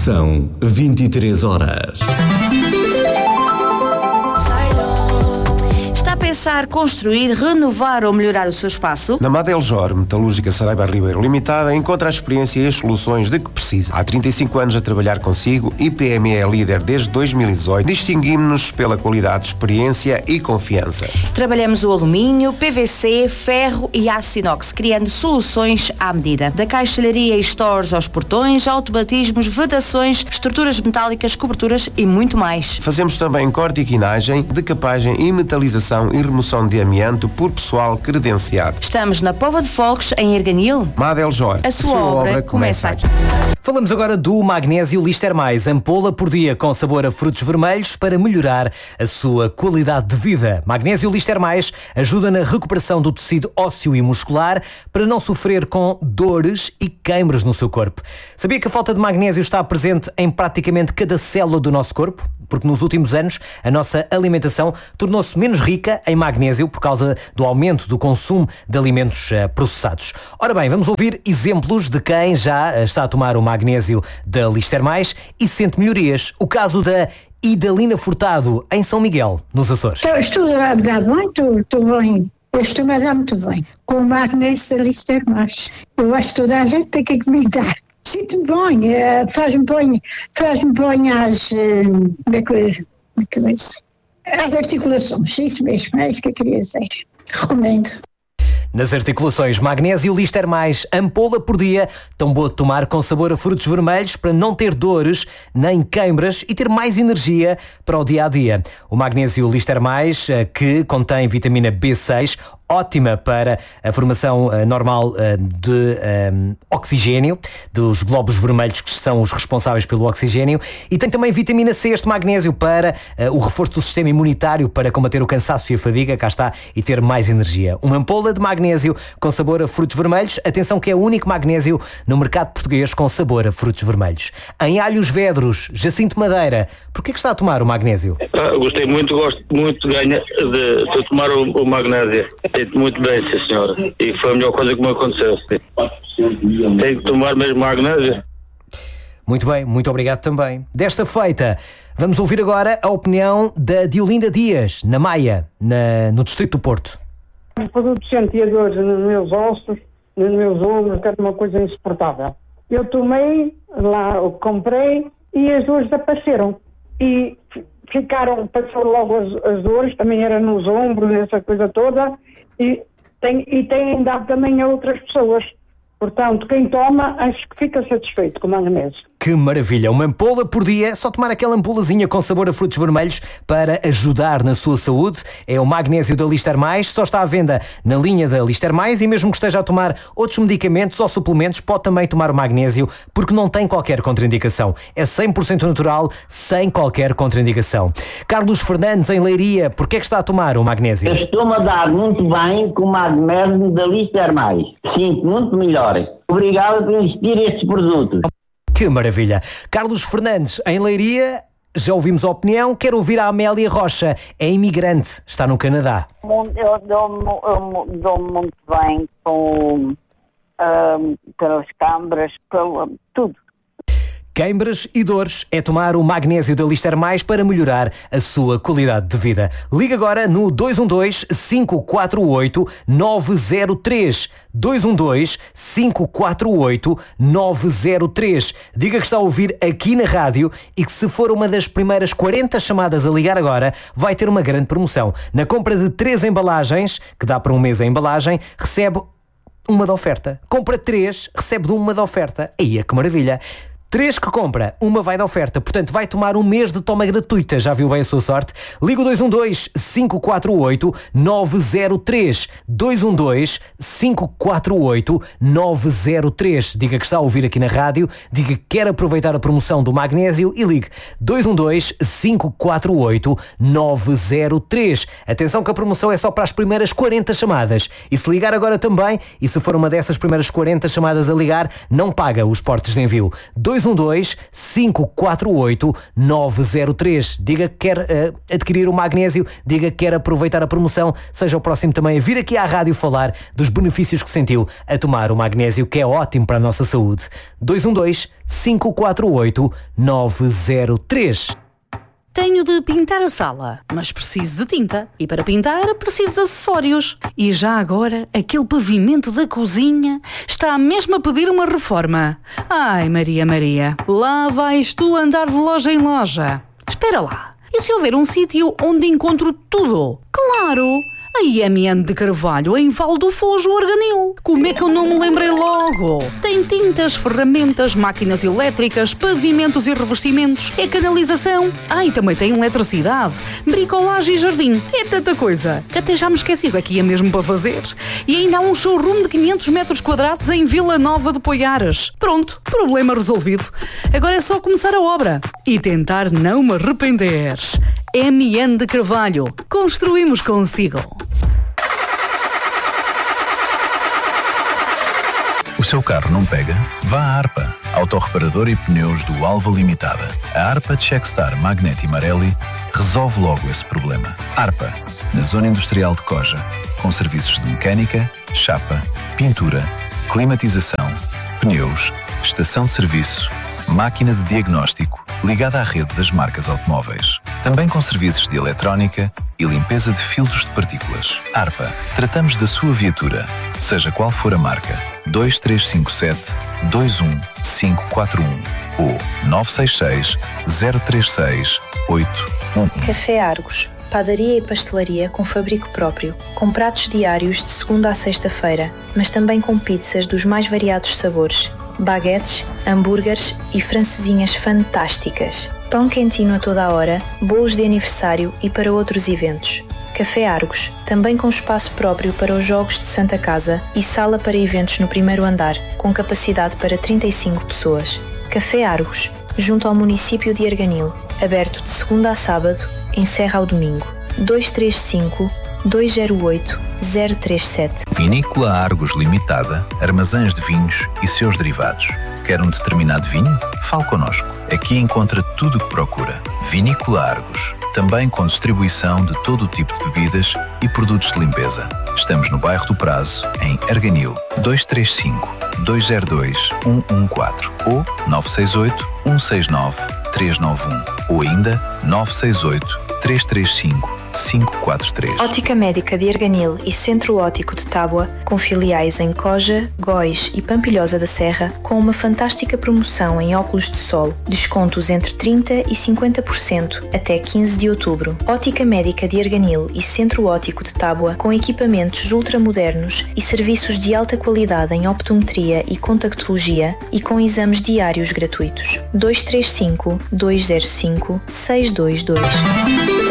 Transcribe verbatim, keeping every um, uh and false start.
São vinte e três horas. Pensar, construir, renovar ou melhorar o seu espaço? Na Madeljor Metalúrgica Saraiva Ribeiro Limitada encontra a experiência e as soluções de que precisa. Há trinta e cinco anos a trabalhar consigo, I P M E é líder desde dois mil e dezoito. Distinguimos-nos pela qualidade, experiência e confiança. Trabalhamos o alumínio, P V C, ferro e aço inox, criando soluções à medida. Da caixalharia e stores aos portões, automatismos, vedações, estruturas metálicas, coberturas e muito mais. Fazemos também cortiquinagem, decapagem e metalização e remoção de amianto por pessoal credenciado. Estamos na Póvoa de Folques, em Erganil. Madeljor, a sua, a sua obra, obra começa aqui. Falamos agora do Magnésio Lister Mais, ampola por dia com sabor a frutos vermelhos para melhorar a sua qualidade de vida. Magnésio Lister Mais ajuda na recuperação do tecido ósseo e muscular para não sofrer com dores e queimbras no seu corpo. Sabia que a falta de magnésio está presente em praticamente cada célula do nosso corpo? Porque nos últimos anos a nossa alimentação tornou-se menos rica em magnésio por causa do aumento do consumo de alimentos uh, processados. Ora bem, vamos ouvir exemplos de quem já está a tomar o magnésio da Lister Mais e sente melhorias. O caso da Idalina Furtado, em São Miguel, nos Açores. Estou a dar bem, estou, estou bem. Eu estou a dar muito bem. Com o magnésio da Lister Mais. Eu acho que toda a gente tem que comentar. Sinto-me bem, faz-me bem, faz-me bem às, como é que é isso? Às articulações, isso mesmo, é isso que eu queria dizer. Recomendo. Nas articulações, magnésio Lister Mais, ampola por dia, tão boa de tomar com sabor a frutos vermelhos para não ter dores nem queimbras e ter mais energia para o dia-a-dia. O magnésio Lister Mais, que contém vitamina B seis, ótima para a formação uh, normal uh, de um, oxigênio, dos glóbulos vermelhos que são os responsáveis pelo oxigênio, e tem também vitamina C, este magnésio, para uh, o reforço do sistema imunitário, para combater o cansaço e a fadiga, cá está, e ter mais energia. Uma ampola de magnésio com sabor a frutos vermelhos, atenção que é o único magnésio no mercado português com sabor a frutos vermelhos. Em Alhos Vedros, Jacinto Madeira, porquê que está a tomar o magnésio? Ah, gostei muito, gosto muito de, ganha, de, de tomar o, o magnésio. Muito bem, sim, senhora. E foi a melhor coisa que me aconteceu. Tenho que tomar mesmo magnésio. Muito bem, muito obrigado também. Desta feita, vamos ouvir agora a opinião da Diolinda Dias, na Maia, na, no Distrito do Porto. O produto sentia dores nos meus ossos, nos meus ombros, que era uma coisa insuportável. Eu tomei, lá eu comprei e as dores apareceram. E ficaram, passou logo as, as dores, também era nos ombros, essa coisa toda. E tem, e tem dado também a outras pessoas. Portanto, quem toma, acho que fica satisfeito com o magnésio. Que maravilha! Uma ampola por dia, só tomar aquela ampolazinha com sabor a frutos vermelhos para ajudar na sua saúde. É o magnésio da Lister Mais, só está à venda na linha da Lister Mais, e mesmo que esteja a tomar outros medicamentos ou suplementos, pode também tomar o magnésio, porque não tem qualquer contraindicação. É cem por cento natural, sem qualquer contraindicação. Carlos Fernandes, em Leiria, porquê é que está a tomar o magnésio? Eu estou-me a dar muito bem com o magnésio da Lister Mais. Sinto muito melhor. Obrigado por investir estes produtos. Que maravilha! Carlos Fernandes, em Leiria, já ouvimos a opinião. Quero ouvir a Amélia Rocha, é imigrante, está no Canadá. Eu dou-me dou muito bem com um, pelas câmaras, pelo, tudo. Queimbras e dores, é tomar o magnésio da Lister Mais para melhorar a sua qualidade de vida. Liga agora no dois um dois, cinco quatro oito, nove zero três. dois um dois, cinco quatro oito, nove zero três. Diga que está a ouvir aqui na rádio e que, se for uma das primeiras quarenta chamadas a ligar agora, vai ter uma grande promoção. Na compra de três embalagens, que dá para um mês a embalagem, recebe uma de oferta. Compra três, recebe de uma de oferta. Aí é que maravilha! Três que compra, uma vai da oferta. Portanto, vai tomar um mês de toma gratuita. Já viu bem a sua sorte? Liga o dois um dois, cinco quatro oito, nove zero três. dois um dois, cinco quatro oito, nove zero três. Diga que está a ouvir aqui na rádio, diga que quer aproveitar a promoção do magnésio e ligue dois um dois, cinco quatro oito, nove zero três. Atenção que a promoção é só para as primeiras quarenta chamadas. E se ligar agora também, e se for uma dessas primeiras quarenta chamadas a ligar, não paga os portos de envio. dois dois um dois, cinco quatro oito, nove zero três. Diga que quer uh, adquirir o magnésio, diga que quer aproveitar a promoção, seja o próximo também a vir aqui à rádio falar dos benefícios que sentiu a tomar o magnésio, que é ótimo para a nossa saúde. dois um dois, cinco quatro oito, nove zero três. Tenho de pintar a sala, mas preciso de tinta. E para pintar, preciso de acessórios. E já agora, aquele pavimento da cozinha está mesmo a pedir uma reforma. Ai, Maria, Maria, lá vais tu andar de loja em loja. Espera lá, e se houver um sítio onde encontro tudo? Claro! A I M N de Carvalho, em Val do Fojo, Arganil. Como é que eu não me lembrei logo? Tem tintas, ferramentas, máquinas elétricas, pavimentos e revestimentos, é canalização. Ah, e também tem eletricidade, bricolagem e jardim. É tanta coisa que até já me esqueci o que ia mesmo para fazer. E ainda há um showroom de quinhentos metros quadrados em Vila Nova de Poiares. Pronto, problema resolvido. Agora é só começar a obra e tentar não me arrepender. M N de Carvalho. Construímos consigo. O seu carro não pega? Vá à ARPA, Autorreparador e Pneus do Alva Limitada. A ARPA Checkstar Magneti Marelli resolve logo esse problema. ARPA, na Zona Industrial de Coja, com serviços de mecânica, chapa, pintura, climatização, pneus, estação de serviço, máquina de diagnóstico, ligada à rede das marcas automóveis. Também com serviços de eletrónica e limpeza de filtros de partículas. ARPA, tratamos da sua viatura, seja qual for a marca. dois três cinco sete, dois um cinco quatro um ou nove seis seis, zero três seis, oito um. Café Argos, padaria e pastelaria com fabrico próprio, com pratos diários de segunda a sexta-feira, mas também com pizzas dos mais variados sabores, baguetes, hambúrgueres e francesinhas fantásticas. Pão quentinho a toda a hora, bolos de aniversário e para outros eventos. Café Argos, também com espaço próprio para os Jogos de Santa Casa e sala para eventos no primeiro andar, com capacidade para trinta e cinco pessoas. Café Argos, junto ao município de Arganil, aberto de segunda a sábado, encerra ao domingo. dois três cinco, dois zero oito, zero três sete. Vinícola Argos Limitada, armazéns de vinhos e seus derivados. Quer um determinado vinho? Fale connosco. Aqui encontra tudo o que procura. Vinícola Argos. Também com distribuição de todo o tipo de bebidas e produtos de limpeza. Estamos no bairro do Prazo, em Arganil. dois três cinco, dois zero dois, um um quatro ou nove seis oito, um seis nove, três nove um ou ainda nove seis oito, três três cinco, cinco quatro três. Ótica Médica de Arganil e Centro Óptico de Tábua, com filiais em Coja, Góis e Pampilhosa da Serra, com uma fantástica promoção em óculos de sol, descontos entre trinta por cento e cinquenta por cento até quinze de outubro. Ótica Médica de Arganil e Centro Óptico de Tábua, com equipamentos ultramodernos e serviços de alta qualidade em optometria e contactologia e com exames diários gratuitos. dois três cinco, dois zero cinco, seis dois dois.